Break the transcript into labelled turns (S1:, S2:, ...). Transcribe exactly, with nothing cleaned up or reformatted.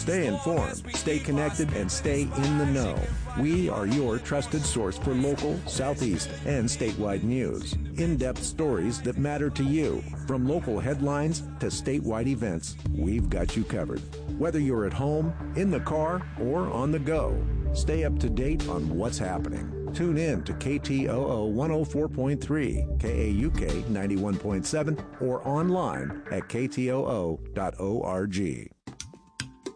S1: Stay informed, stay connected, and stay in the know. We are your trusted source for local, Southeast, and statewide news. In-depth stories that matter to you. From local headlines to statewide events, we've got you covered. Whether you're at home, in the car, or on the go, stay up to date on what's happening. Tune in to K T O O one oh four point three, K A U K ninety-one point seven, or online at K T O O dot org.